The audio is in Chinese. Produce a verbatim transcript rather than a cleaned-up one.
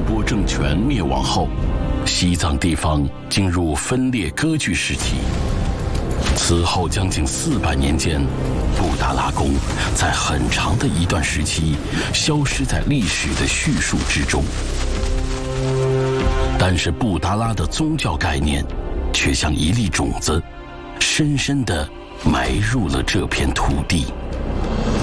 波政权灭亡后，西藏地方进入分裂割据时期。此后将近四百年间，布达拉宫在很长的一段时期消失在历史的叙述之中。但是布达拉的宗教概念却像一粒种子，深深地埋入了这片土地。